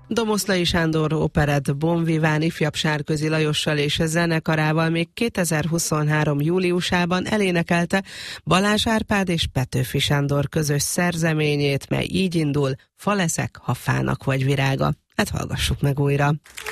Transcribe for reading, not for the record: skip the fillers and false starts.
Domoszlai Sándor operett Bon Vivant ifjabb Sárközi Lajossal és zenekarával még 2023. júliusában elénekelte Balázs Árpád és Petőfi Sándor közös szerzeményét, mely így indul: Fa leszek, ha fának vagy virága. Hát hallgassuk meg újra.